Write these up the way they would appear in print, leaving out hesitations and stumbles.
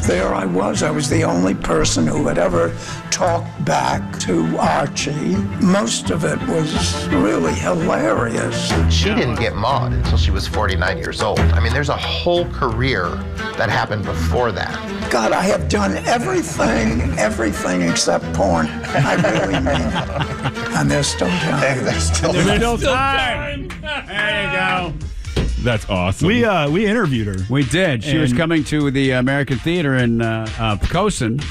there I was the only person who had ever talked back to Archie. Most of it was really hilarious. She didn't get Maude until she was 49 years old. I mean, there's a whole career that happened before that. God, I have done everything except porn. I really mean it. And there's still time. There's still time. There you go. That's awesome. We interviewed her. We did. She was coming to the American Theater in Pocosin.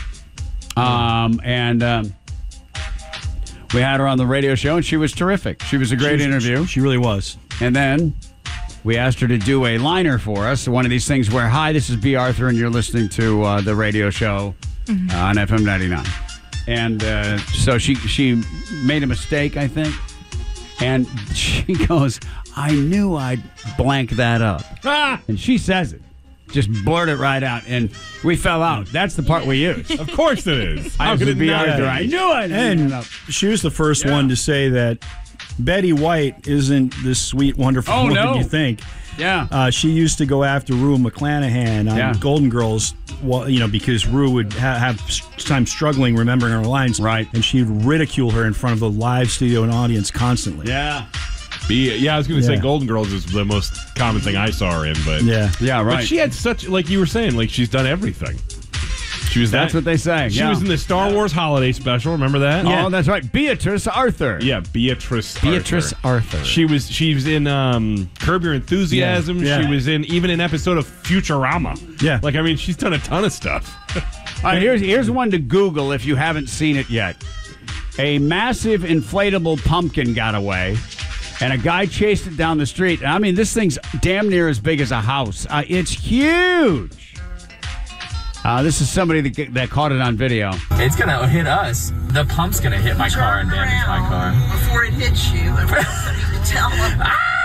We had her on the radio show, and she was terrific. She was a great interview. She really was. And then we asked her to do a liner for us. One of these things where, hi, this is B. Arthur, and you're listening to the radio show on FM 99. And so she made a mistake, I think. And she goes, I knew I'd blank that up. And she says it. Just blurt it right out. And we fell out. That's the part we used. Of course it is. How could it be Arthur? I knew it. And she was the first one to say that Betty White isn't this sweet, wonderful woman you think. Yeah. She used to go after Rue McClanahan on Golden Girls, because Rue would have time struggling remembering her lines. Right. And she'd ridicule her in front of the live studio and audience constantly. Yeah. I was going to say Golden Girls is the most common thing I saw her in, but yeah, right. But she had such, like you were saying, like she's done everything. She was That's what they say. She was in the Star Wars Holiday Special. Remember that? Yeah. Oh, that's right. Beatrice Arthur. Yeah, Beatrice Arthur. She was in Curb Your Enthusiasm. Yeah. She was in an episode of Futurama. Yeah. Like, I mean, she's done a ton of stuff. All right, here's one to Google if you haven't seen it yet. A massive inflatable pumpkin got away, and a guy chased it down the street. I mean, this thing's damn near as big as a house. It's huge. This is somebody that caught it on video. It's going to hit us. The pump's going to hit my car and damage my car. Before it hits you, tell him.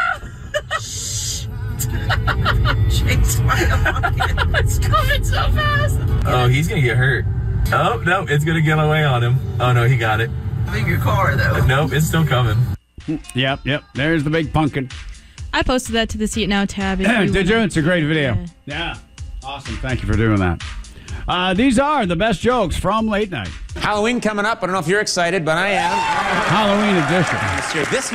Chase my pumpkin. It's coming so fast. Oh, he's going to get hurt. Oh, no, it's going to get away on him. Oh, no, he got it. In your car, though. Nope, it's still coming. Yep. There's the big pumpkin. I posted that to the See It Now tab. Did you? It's a great video. Yeah. Awesome. Thank you for doing that. These are the best jokes from late night. Halloween coming up. I don't know if you're excited, but I am. Halloween edition. This